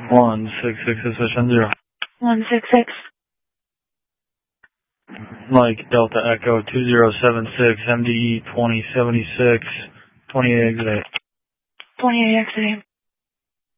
166 SSN 0. 166. Mike Delta Echo 2076 MDE 2076 28 exit 8. 28 exit 8.